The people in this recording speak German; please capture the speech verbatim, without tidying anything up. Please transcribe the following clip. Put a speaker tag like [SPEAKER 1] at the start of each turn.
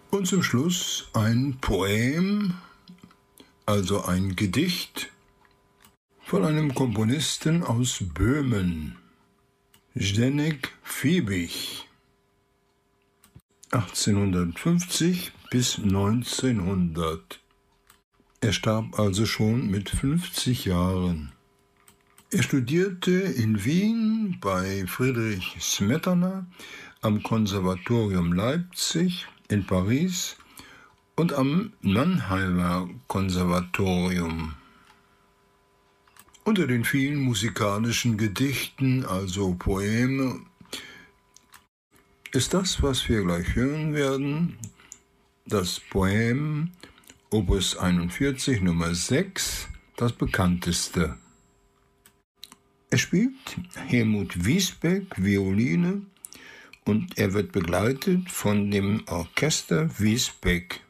[SPEAKER 1] Und zum Schluss ein Poem, also ein Gedicht von einem Komponisten aus Böhmen, Zdeněk Fiebig, achtzehnhundertfünfzig bis neunzehnhundert. Er starb also schon mit fünfzig Jahren. Er studierte in Wien bei Friedrich Smetana, am Konservatorium Leipzig, in Paris und am Mannheimer Konservatorium. Unter den vielen musikalischen Gedichten, also Poeme, ist das, was wir gleich hören werden, das Poem Opus einundvierzig Nummer sechs, das bekannteste. Er spielt Helmut Wiesbeck Violine und er wird begleitet von dem Orchester Wiesbeck.